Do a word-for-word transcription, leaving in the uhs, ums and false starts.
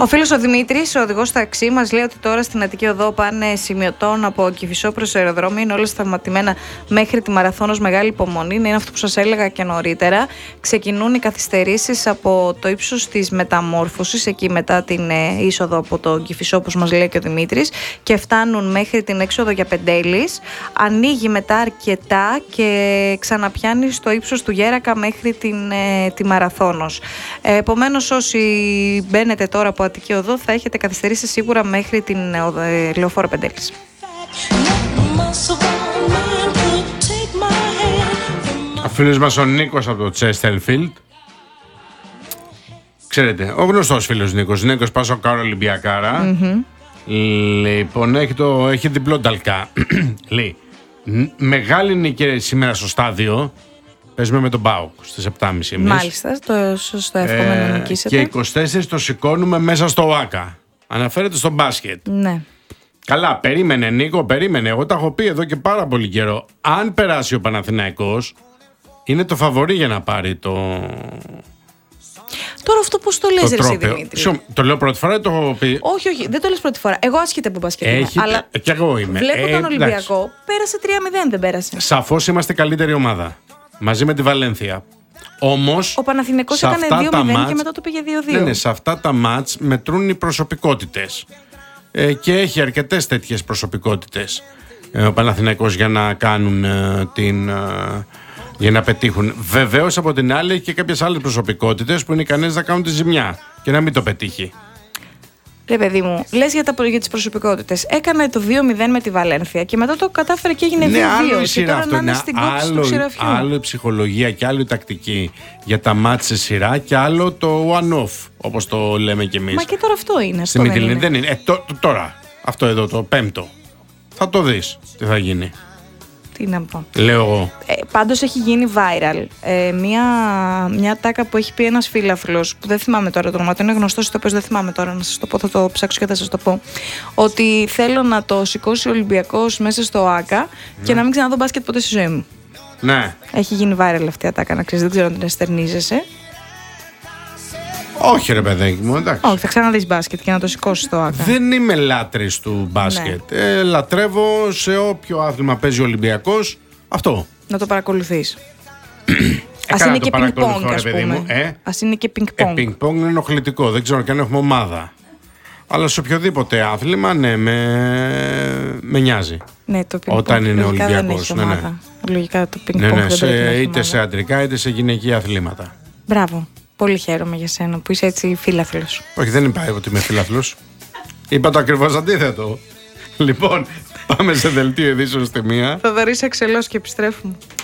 Ο φίλος ο Δημήτρης, ο οδηγός ταξί, μας λέει ότι τώρα στην Αττική Οδό πάνε σημειωτών από Κηφισό προς το αεροδρόμιο. Είναι όλα σταματημένα μέχρι τη Μαραθώνος. Μεγάλη υπομονή. Είναι αυτό που σας έλεγα και νωρίτερα. Ξεκινούν οι καθυστερήσεις από το ύψος της Μεταμόρφωσης, εκεί μετά την ε, είσοδο από το Κηφισό, όπως μας λέει και ο Δημήτρης, και φτάνουν μέχρι την έξοδο για Πεντέλης. Ανοίγει μετά αρκετά και ξαναπιάνει στο ύψος του Γέρακα μέχρι την, ε, τη Μαραθώνος. Ε, επομένως, όσοι μπαίνετε τώρα από Αττική Οδό θα έχετε καθυστερήσει σίγουρα μέχρι την ε, λεωφόρο Πεντέλης. Ο φίλος μας ο Νίκος από το Τσέστερφιλντ. Ξέρετε, ο γνωστός φίλος Νίκος, Νίκος Πασοκάρο Ολυμπιακάρα. Mm-hmm. Λοιπόν, έχει, το, έχει διπλό ταλκά. Λέει, μεγάλη νίκη σήμερα στο στάδιο. Παίζουμε με τον ΠΑΟΚ στις επτά και τριάντα εμείς. Μάλιστα, το σωστό εύχομαι ε, να νικήσετε. Και είκοσι τέσσερις το σηκώνουμε μέσα στο ΟΑΚΑ. Αναφέρεται στο μπάσκετ. Ναι. Καλά, περίμενε Νίκο, περίμενε. Εγώ τα έχω πει εδώ και πάρα πολύ καιρό. Αν περάσει ο Παναθηναϊκός, είναι το φαβορί για να πάρει το... Τώρα αυτό πώς το λες, ρε εσύ Δημήτρη? Σω, το λέω πρώτη φορά ή το έχω πει? Όχι, όχι, δεν το λες πρώτη φορά. Εγώ άσχετα από μπάσκετ είμαι. Αλλά και εγώ είμαι. Βλέπω ε, τον Ολυμπιακό, εντάξει. πέρασε τρία μηδέν, δεν πέρασε? Σαφώς είμαστε καλύτερη ομάδα. Μαζί με τη Βαλένθια. Όμως, ο Παναθηναϊκός έκανε δύο μηδέν και μετά το πήγε δύο δύο. Ναι, ναι, σε αυτά τα μάτς μετρούν οι προσωπικότητες. Ε, και έχει αρκετές τέτοιες προσωπικότητες ε, ο Παναθηναϊκός για να κάνουν ε, την... Ε, για να πετύχουν. Βεβαίως από την άλλη έχει και κάποιες άλλες προσωπικότητες που είναι ικανές να κάνουν τη ζημιά και να μην το πετύχει. Ρε παιδί μου, λες για, τα, για τις προσωπικότητες. Έκανε το δύο μηδέν με τη Βαλένθια και μετά το κατάφερε και έγινε δύο δύο. Ναι, άλλο η σειρά αυτό. Είναι στην άλλο, του άλλο η ψυχολογία και άλλο η τακτική για τα μάτς σε σειρά και άλλο το one-off, όπως το λέμε κι εμείς. Μα και τώρα αυτό είναι. Στη Μυτιλίνη δεν είναι. Ε, το, το, τώρα, αυτό εδώ το πέμπτο. Θα το δεις τι θα γίνει. Τι να πω. Λέω εγώ. Ε, πάντως έχει γίνει viral ε, μια, μια τάκα που έχει πει ένας φίλαθλος, που δεν θυμάμαι τώρα το όνομα του, είναι γνωστός ηθοποιός, δεν θυμάμαι τώρα να σας το πω, θα το ψάξω και θα σας το πω, ότι θέλω να το σηκώσει ο Ολυμπιακός μέσα στο ΆΚΑ ναι. και να μην ξαναδώ μπάσκετ ποτέ στη ζωή μου. Ναι. Έχει γίνει viral αυτή η τάκα, να ξέρεις, δεν ξέρω αν την εστερνίζεσαι. Όχι ρε παιδάκι μου, εντάξει. Όχι, θα ξαναδείς μπάσκετ και να το σηκώσεις στο ΆΚΑ. Δεν είμαι λάτρης του μπάσκετ. Ναι. Ε, λατρεύω σε όποιο άθλημα παίζει ο Ολυμπιακός. Αυτό. Να το παρακολουθείς. Ας είναι και πινκ-πονγκ, ας πούμε. Ε? Ας είναι και πινκ-πονγκ. Ε, πινκ-πονγκ είναι ενοχλητικό. Δεν ξέρω και αν έχουμε ομάδα. Αλλά σε οποιοδήποτε άθλημα, ναι, με, με νοιάζει. Ναι, το πινκ-πονγκ. Όταν είναι Ολυμπιακός. Ναι, ναι. Λογικά το πινκ-πονγκ ναι, ναι, δεν σε, πρέπει να έχει είτε ομάδα. σε αντρικά είτε σε γυναικεία αθλήματα. Μπράβο. Πολύ χαίρομαι για σένα που είσαι έτσι φίλαθλος. Όχι, δεν είπα ότι είμαι φίλαθλος. Είπα το ακριβώς αντίθετο. Λοιπόν, πάμε σε δελτίο ειδήσεων στη μία. Θα δωρήσω εξελώς και επιστρέφουμε.